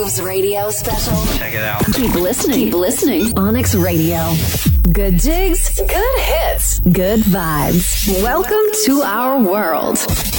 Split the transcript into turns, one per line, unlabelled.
Grooves Radio special.
Check it out.
Keep listening. Keep listening. Onyx Radio. Good digs, good hits, good vibes. Welcome to our world.